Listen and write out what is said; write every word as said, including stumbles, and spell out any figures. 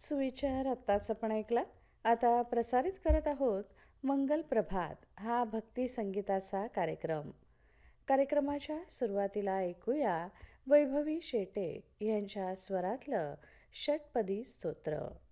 सुविचार आत्ताच आपण ऐकला. आता प्रसारित करत आहोत मंगल प्रभात हा भक्ती संगीताचा कार्यक्रम. कार्यक्रमाच्या सुरुवातीला ऐकूया वैभवी शेटे यांच्या स्वरातलं षटपदी स्तोत्र.